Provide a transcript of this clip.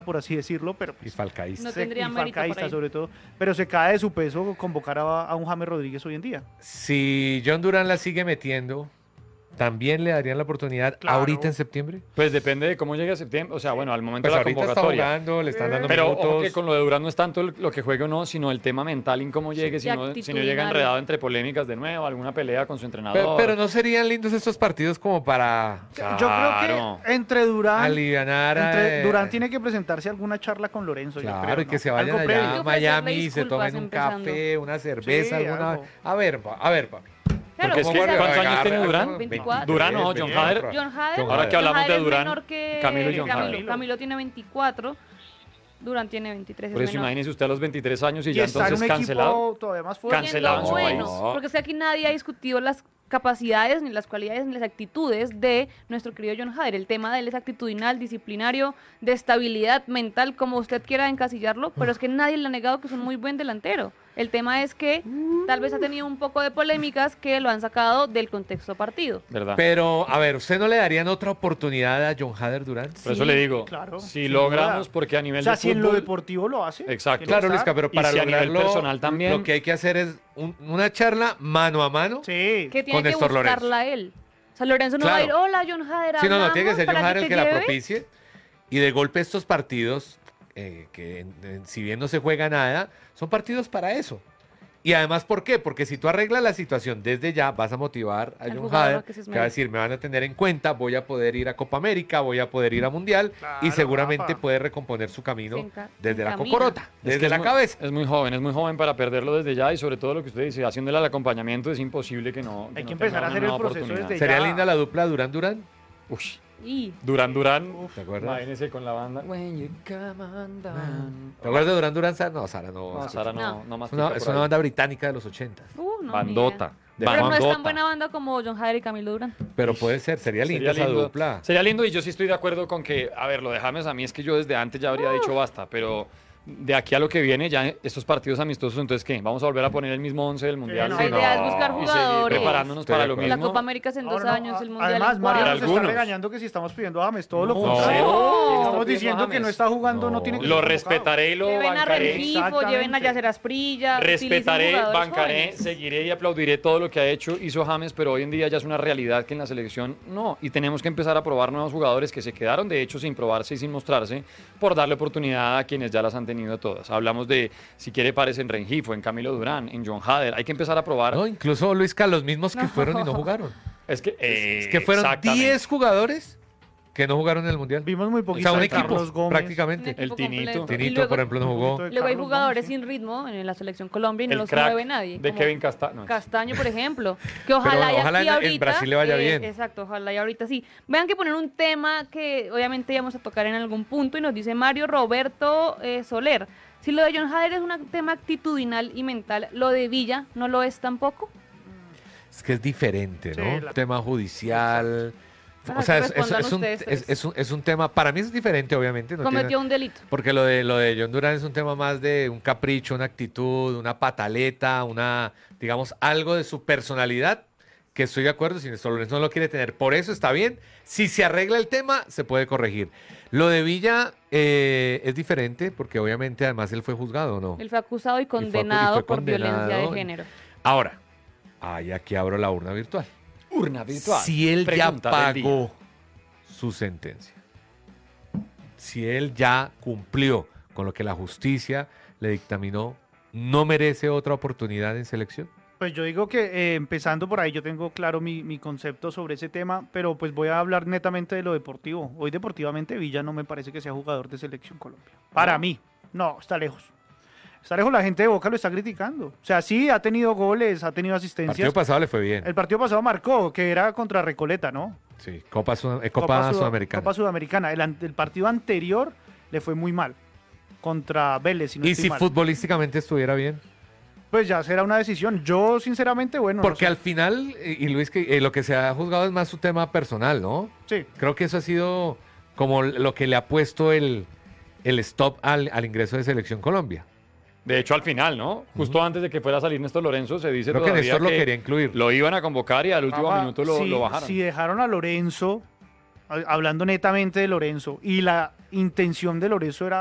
por así decirlo, pero Y falcaísta. No tendría y mérito por falcaísta ahí. sobre todo, pero se cae de su peso convocar a un James Rodríguez hoy en día. Si John Durán la sigue metiendo, ¿también le darían la oportunidad Claro. ahorita en septiembre? Pues depende de cómo llegue a septiembre. O sea, bueno, al momento Pues de la ahorita está convocatoria. jugando, le están dando Pero ojo minutos. que con lo de Durán no es tanto lo que juegue o no, sino el tema mental en cómo llegue, Sí, si no llega actitudinal. enredado entre polémicas de nuevo, alguna pelea con su entrenador. Pero no serían lindos estos partidos como para Yo creo Claro. que entre Durán, alivianar Durán tiene que presentarse alguna charla con Lorenzo. yo Claro, creo, y que ¿no? se vayan Algo allá previo. a Hay que ofrecerle Miami y se disculpas tomen un empezando. café, una cerveza, Sí, alguna. algo. A ver, papi. Claro, Porque es que o sea, ¿cuántos años tiene Durán? 24. Durán o John Hader. John Hader. Ahora que hablamos de es Durán, menor que Camilo y John Hader. Camilo tiene 24, Durán tiene 23. Por es eso menor. imagínese usted a los 23 años y Y ya está en entonces un cancelado. equipo todavía más fuerte. Cancelado en su Bueno, país. porque es que aquí nadie ha discutido las capacidades, ni las cualidades, ni las actitudes de nuestro querido John Hader. El tema de él es actitudinal, disciplinario, de estabilidad mental, como usted quiera encasillarlo, pero es que nadie le ha negado que es un muy buen delantero. El tema es que tal vez ha tenido un poco de polémicas que lo han sacado del contexto partido. ¿Verdad? Pero, a ver, ¿usted no le darían otra oportunidad a John Hader Durán? Por eso le digo, claro, si sin logramos, duda. porque a nivel O sea, de si en lo fútbol, deportivo lo hace. Exacto. tiene Claro, que Luisca, estar. pero Y para si a nivel lograrlo, personal también. lo que hay que hacer es una charla mano a mano. Sí. Que tiene Con que Néstor buscarla él. O sea, Lorenzo no Claro. va a ir, hola John Hader, Sí, no, hablamos tiene que ser John para Hader el te que la lleve". propicie. Y de golpe estos partidos, si bien no se juega nada, son partidos para eso. Y además, ¿por qué? Porque si tú arreglas la situación desde ya, vas a motivar a Al John jugador Hader, a que se que esmere. va a decir, me van a tener en cuenta, voy a poder ir a Copa América, voy a poder ir a Mundial, y Claro, seguramente Rafa. puede recomponer su camino Se enca- desde la encamina. cocorota, Es desde que la es cabeza. es muy joven para perderlo desde ya y sobre todo lo que usted dice, haciéndole al acompañamiento es imposible que no. Hay no que empezar tenga a una hacer el nueva proceso oportunidad. desde Sería ya. linda la dupla Durán-Durán, Uy, Y Durán, ¿te acuerdas? imagínese con la banda. When you come undone. ¿Te acuerdas de Durán-Durán? No, Sara, no. No, Sara no, No. no más. Es una banda británica de los 80. no, bandota. De Pero no es bandota. tan buena banda como John Hader y Camilo Durán. Pero puede ser, sería linda esa dupla. Sería lindo y yo sí estoy de acuerdo con que, a ver, lo de James a mí es que yo desde antes ya habría dicho basta, pero de aquí a lo que viene ya estos partidos amistosos, entonces ¿qué? ¿Vamos a volver a poner el mismo 11 del Mundial? no, La idea es buscar Y seguir jugadores. preparándonos Estoy para de lo acuerdo. La mismo. Copa América es en 2 Ahora no, años, el Mundial Además, en Mario 4. nos está Algunos. regañando que si estamos pidiendo a James, todo lo No. contrario. No. Estamos diciendo que no está jugando, no, No. tiene que Lo ser convocado. respetaré y lo Lleven a bancaré. Rengifo, Exactamente. lleven a Yacer Asprilla. Respetaré, utilicen jugadores bancaré, jóvenes. seguiré y aplaudiré todo lo que ha hecho, hizo James, pero hoy en día ya es una realidad que en la selección no. Y tenemos que empezar a probar nuevos jugadores que se quedaron de hecho sin probarse y sin mostrarse por darle oportunidad a quienes ya las han tenido todas. Hablamos de, si quiere, pares en Rengifo, en Camilo Durán, en John Hader. Hay que empezar a probar. No, incluso Luisca, los mismos que fueron y no jugaron. Es que, Es que fueron exactamente. 10 jugadores que no jugaron en el Mundial. Vimos muy O poquito sea, un de equipo, Carlos Gómez. prácticamente. Un equipo El Tinito. completo. Y Tinito, luego- por ejemplo, no un jugó. poquito de Luego hay Carlos jugadores Gómez, sí. sin ritmo en la selección Colombia y no El los crack mueve nadie. de como Kevin Castaño. Castaño, por ejemplo. Que ojalá, ojalá y en ahorita, Brasil le vaya bien. Exacto, ojalá y ahorita sí. Vean que poner un tema que obviamente íbamos a tocar en algún punto y nos dice Mario Roberto Soler. Si lo de John Hader es un tema actitudinal y mental, lo de Villa no lo es tampoco. Es que es diferente, ¿no? Sí, la- Tema judicial. Para O sea, que respondan es un, ustedes tres. es un tema, para mí es diferente, obviamente. No Cometió tiene- un delito. porque lo de John Durán es un tema más de un capricho, una actitud, una pataleta, digamos, algo de su personalidad, que estoy de acuerdo, si Néstor Lorenzo no lo quiere tener. Por eso está bien. Si se arregla el tema, se puede corregir. Lo de Villa es diferente, porque obviamente además él fue juzgado, ¿no? Él fue acusado y fue condenado por violencia de condenado. género. Ahora, aquí abro la urna virtual. Urna virtual. Si él ya Pregunta del día. pagó su sentencia, si él ya cumplió con lo que la justicia le dictaminó, ¿no merece otra oportunidad en selección? Pues yo digo que empezando por ahí, yo tengo claro mi concepto sobre ese tema, pero pues voy a hablar netamente de lo deportivo. Hoy deportivamente Villa no me parece que sea jugador de Selección Colombia. Para mí, no, está lejos. Está lejos, la gente de Boca lo está criticando. O sea, sí, ha tenido goles, ha tenido El asistencias. partido pasado le fue bien. El partido pasado marcó, que era contra Recoleta, ¿no? Sí, Copa Sud- Sudamericana. Copa Sudamericana. El partido anterior le fue muy mal. Contra Vélez, si no Y estoy si mal. futbolísticamente estuviera bien. Pues ya será una decisión. Yo, sinceramente, bueno. no Porque sé. al final, y Luis, que lo que se ha juzgado es más su tema personal, ¿no? Sí. Creo que eso ha sido como lo que le ha puesto el stop al ingreso de Selección Colombia. De hecho, al final, ¿no? Justo antes de que fuera a salir Néstor Lorenzo, se dice Creo que todavía Néstor lo quería incluir. lo iban a convocar y al último Rafa, minuto lo bajaron. Si dejaron a Lorenzo, hablando netamente de Lorenzo, y la intención de Lorenzo era